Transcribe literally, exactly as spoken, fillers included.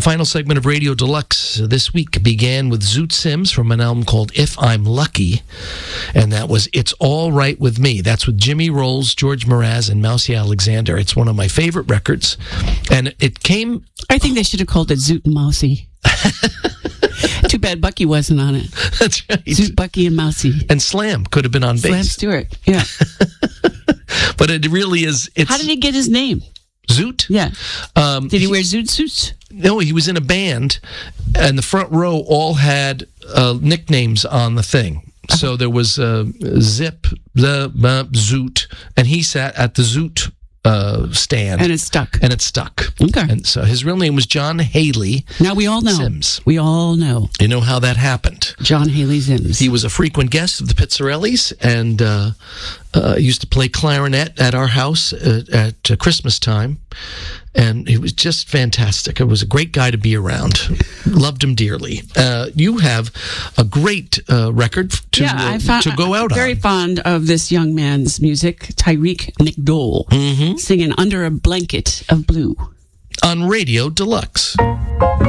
final segment of Radio Deluxe this week began with Zoot Sims from an album called If I'm Lucky, and that was It's All Right With Me. That's with Jimmy Rolls, George Mraz, and Mousy Alexander. It's one of my favorite records, and it came... I think they should have called it Zoot and Mousy. Too bad Bucky wasn't on it. That's right. Zoot, Bucky, and Mousy. And Slam could have been on Slam bass. Stewart, yeah. But it really is... It's How did he get his name? Zoot? Yeah. Um, Did he wear zoot suits? No, he was in a band, and the front row all had uh, nicknames on the thing. So there was uh, Zip, the uh, Zoot, and he sat at the Zoot uh, stand. And it stuck. And it stuck. Okay. And so his real name was John Haley. Now we all know. Sims. We all know. You know how that happened. John Haley Sims. He was a frequent guest of the Pizzarellis, and uh, uh, used to play clarinet at our house at, at uh, Christmas time. And he was just fantastic. It was a great guy to be around. Loved him dearly. Uh, you have a great uh, record to yeah, uh, I found, to go out I'm very on. fond of this young man's music, Tyreek McDowell, Mm-hmm. singing Under a Blanket of Blue. On Radio Deluxe.